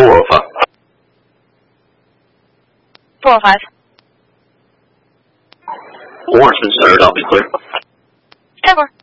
405. 405. Warren's been centered, I'll be clear. 10-4.